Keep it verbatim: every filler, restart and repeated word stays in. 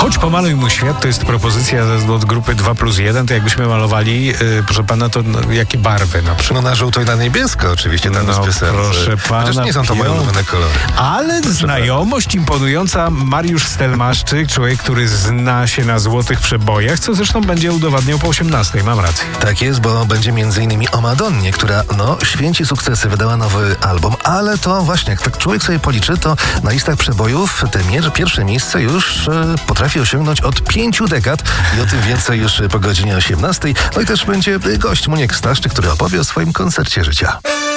Choć pomaluj mój świat, to jest propozycja od grupy dwa plus jeden, to jakbyśmy malowali, yy, proszę pana, to no, jakie barwy na przykład? No na żółto i na niebiesko oczywiście, tam No, jest piosenka. proszę pana, Chociaż nie są to moje piąt- ulubione kolory. Ale znajomość imponująca. Mariusz Stelmaszczyk, człowiek, który zna się na złotych przebojach, co zresztą będzie udowadniał po osiemnastej, mam rację. Tak jest, bo będzie między innymi o Madonnie, która no święci sukcesy, wydała nowy album, ale to właśnie, jak tak człowiek sobie policzy, to na listach przebojów te mier- pierwsze miejsce już e, potrafi osiągnąć od pięciu dekad i o tym więcej już po godzinie osiemnastej. No i też będzie gość Muniek Staszczyk, który opowie o swoim koncercie życia.